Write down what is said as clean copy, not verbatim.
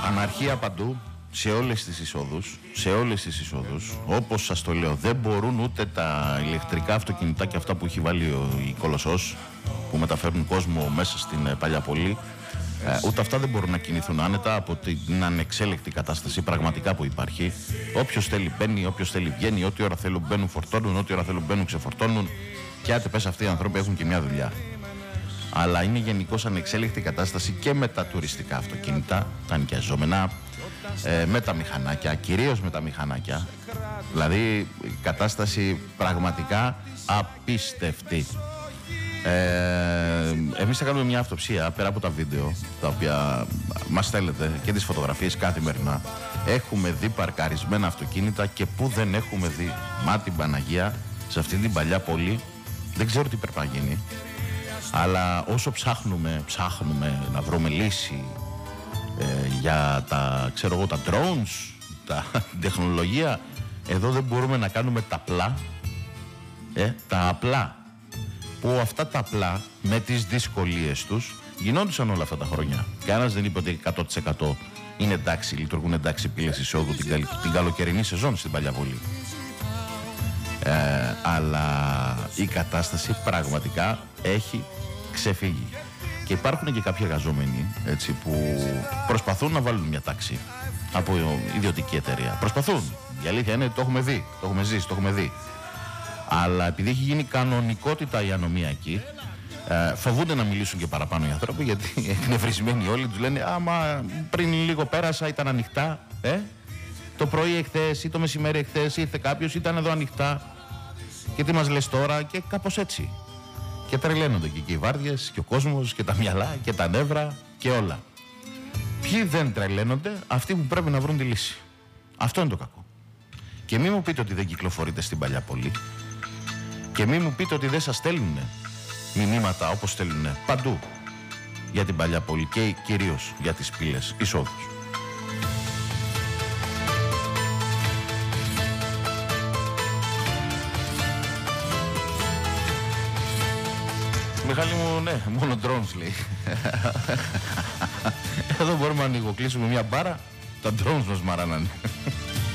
Αναρχία παντού, σε όλες τις εισόδους, όπως σας το λέω, δεν μπορούν ούτε τα ηλεκτρικά αυτοκινητάκια αυτά που έχει βάλει η Κολοσσός, που μεταφέρουν κόσμο μέσα στην παλιά πόλη, ούτε αυτά δεν μπορούν να κινηθούν άνετα από την ανεξέλεκτη κατάσταση πραγματικά που υπάρχει. Όποιος θέλει μπαίνει, όποιος θέλει βγαίνει, ό,τι ώρα θέλουν μπαίνουν φορτώνουν, ό,τι ώρα θέλουν μπαίνουν ξεφορτώνουν, και άτε πες αυτοί οι άνθρωποι έχουν και μια δουλειά. Αλλά είναι γενικώς ανεξέλεκτη κατάσταση και με τα τουριστικά αυτοκίνητα, τα νοικιαζόμενα, με τα μηχανάκια, κυρίως με τα μηχανάκια. Δηλαδή η κατάσταση πραγματικά απίστευτη. Εμείς θα κάνουμε μια αυτοψία πέρα από τα βίντεο τα οποία μας στέλνετε και τις φωτογραφίες καθημερινά. Έχουμε δει παρκαρισμένα αυτοκίνητα και που δεν έχουμε δει. Μα την Παναγία, σε αυτή την παλιά πόλη δεν ξέρω τι πρέπει να γίνει. Αλλά όσο ψάχνουμε να βρούμε λύση για τα drones, την τεχνολογία, εδώ δεν μπορούμε να κάνουμε τα απλά. Που αυτά τα απλά με τις δυσκολίες τους γινόντουσαν όλα αυτά τα χρόνια. Κανένας δεν είπε ότι 100% είναι εντάξει, λειτουργούν εντάξει πύλες εισόδου την καλοκαιρινή σεζόν στην παλιά πόλη. Αλλά η κατάσταση πραγματικά έχει ξεφύγει. Και υπάρχουν και κάποιοι εργαζόμενοι, έτσι, που προσπαθούν να βάλουν μια τάξη από ιδιωτική εταιρεία. Προσπαθούν. Η αλήθεια είναι ότι το έχουμε δει, το έχουμε ζήσει, το έχουμε δει. Αλλά επειδή έχει γίνει κανονικότητα η ανομία εκεί, φοβούνται να μιλήσουν και παραπάνω οι άνθρωποι, γιατί εκνευρισμένοι όλοι τους λένε «Άμα πριν λίγο πέρασα, ήταν ανοιχτά, το πρωί εχθές ή το μεσημέρι εχθές ήρθε κάποιος, ήταν εδώ ανοιχτά και τι μας λες τώρα», και κάπως έτσι. Και τρελαίνονται και οι βάρδιες και ο κόσμος και τα μυαλά και τα νεύρα και όλα. Ποιοι δεν τρελαίνονται? Αυτοί που πρέπει να βρουν τη λύση. Αυτό είναι το κακό. Και μην μου πείτε ότι δεν κυκλοφορείτε στην παλιά πόλη. Και μην μου πείτε ότι δεν σας στέλνουν μηνύματα όπως στέλνουν παντού για την παλιά πόλη και κυρίως για τις πύλες εισόδους. Μιχάλη μου, ναι, μόνο drones λέει. Εδώ μπορούμε να ανοιγοκλείσουμε μια μπάρα, τα drones μας μαράνανε.